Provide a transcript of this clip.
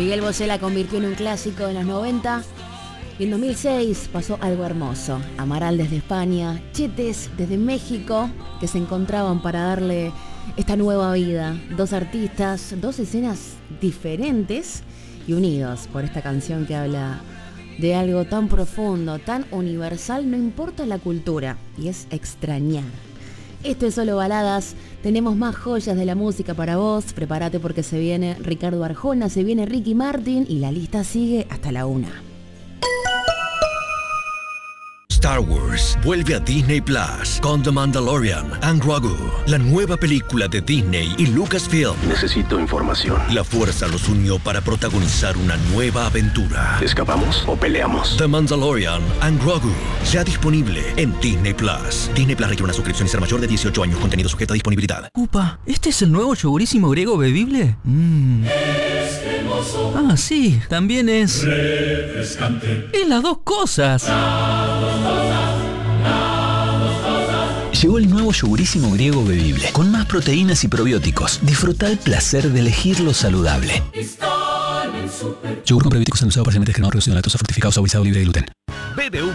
Miguel Bosé la convirtió en un clásico en los 90 y en 2006 pasó algo hermoso. Amaral desde España, Chetes desde México, que se encontraban para darle esta nueva vida. Dos artistas, dos escenas diferentes y unidos por esta canción que habla de algo tan profundo, tan universal, no importa la cultura, y es extrañar. Esto es Solo Baladas, tenemos más joyas de la música para vos, prepárate porque se viene Ricardo Arjona, se viene Ricky Martin y la lista sigue hasta la 1. Star Wars vuelve a Disney Plus con The Mandalorian and Grogu, la nueva película de Disney y Lucasfilm. Necesito información. La fuerza los unió para protagonizar una nueva aventura. ¿Escapamos o peleamos? The Mandalorian and Grogu, ya disponible en Disney Plus. Disney Plus requiere una suscripción y ser mayor de 18 años. Contenido sujeto a disponibilidad. Upa, ¿este es el nuevo yogurísimo griego bebible? Ah, sí, también es refrescante. Es las dos cosas. Llegó el nuevo yogurísimo griego bebible, con más proteínas y probióticos. Disfruta el placer de elegir lo saludable. Yogur con probióticos endulzado parcialmente descremado, reducido en lactosa, fortificado, suavizado, libre de gluten. BBV